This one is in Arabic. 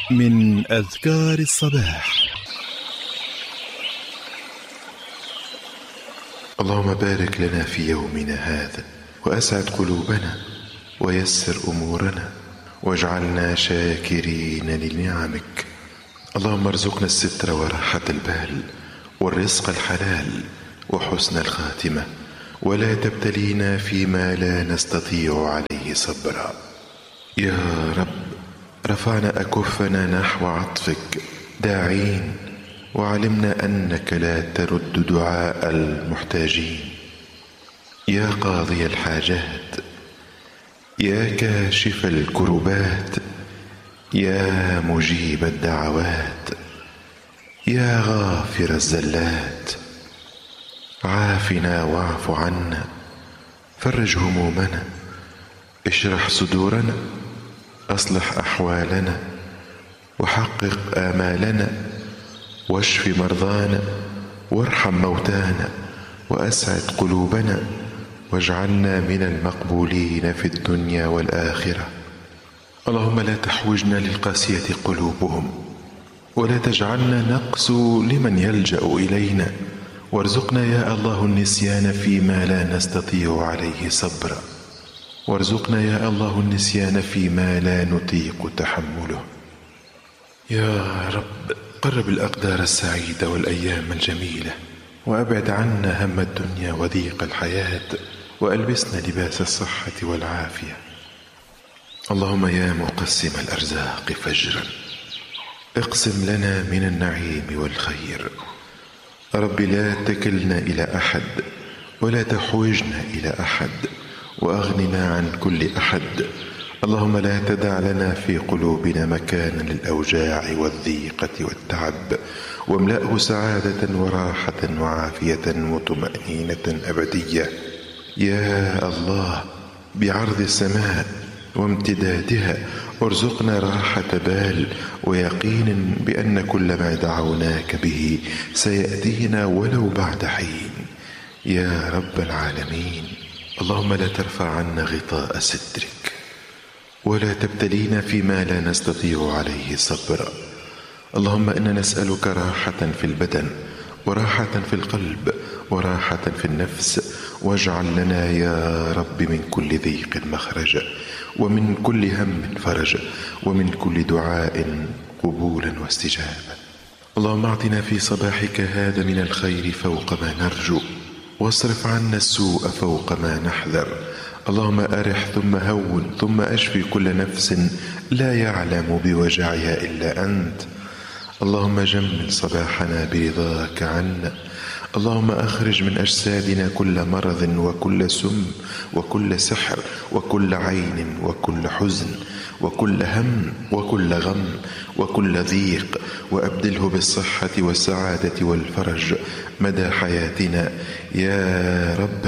من أذكار الصباح. اللهم بارك لنا في يومنا هذا، وأسعد قلوبنا، ويسر أمورنا، واجعلنا شاكرين لنعمك. اللهم ارزقنا الستر وراحة البال، والرزق الحلال، وحسن الخاتمة، ولا تبتلينا فيما لا نستطيع عليه صبرا. يا رب، رفعنا أكفنا نحو عطفك داعين، وعلمنا أنك لا ترد دعاء المحتاجين. يا قاضي الحاجات، يا كاشف الكربات، يا مجيب الدعوات، يا غافر الزلات، عافنا واعف عنا، فرج همومنا، اشرح صدورنا، أصلح أحوالنا، وحقق آمالنا، واشف مرضانا، وارحم موتانا، وأسعد قلوبنا، واجعلنا من المقبولين في الدنيا والآخرة. اللهم لا تحوجنا للقاسية قلوبهم، ولا تجعلنا نقسو لمن يلجأ إلينا، وارزقنا يا الله النسيان فيما لا نستطيع عليه صبرا، وارزقنا يا الله النسيان فيما لا نطيق تحمله. يا رب، قرب الأقدار السعيدة والأيام الجميلة، وأبعد عنا هم الدنيا وضيق الحياة، وألبسنا لباس الصحة والعافية. اللهم يا مقسم الأرزاق فجرا، اقسم لنا من النعيم والخير. رب لا تكلنا إلى أحد، ولا تحوجنا إلى أحد، وأغننا عن كل أحد. اللهم لا تدع لنا في قلوبنا مكانا للأوجاع والضيقة والتعب، واملأه سعادة وراحة وعافية وطمأنينة أبدية. يا الله، بعرض السماء وامتدادها ارزقنا راحة بال ويقين بأن كل ما دعوناك به سيأتينا ولو بعد حين. يا رب العالمين، اللهم لا ترفع عنا غطاء سترك، ولا تبتلينا فيما لا نستطيع عليه صبرا. اللهم إنا نسألك راحة في البدن، وراحة في القلب، وراحة في النفس، واجعل لنا يا رب من كل ضيق مخرجا، ومن كل هم فرجا، ومن كل دعاء قبولا واستجابة. اللهم اعطنا في صباحك هذا من الخير فوق ما نرجو، واصرف عنا السوء فوق ما نحذر. اللهم أرح ثم هون ثم أشفي كل نفس لا يعلم بوجعها إلا أنت. اللهم جمل صباحنا برضاك عنا. اللهم أخرج من أجسادنا كل مرض وكل سم وكل سحر وكل عين وكل حزن وكل هم وكل غم وكل ضيق، وأبدله بالصحة والسعادة والفرج مدى حياتنا يا رب